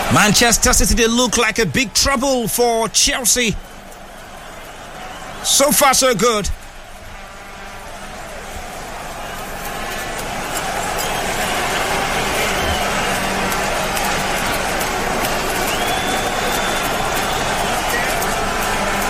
Manchester City, they look like a big trouble for Chelsea. So far, so good.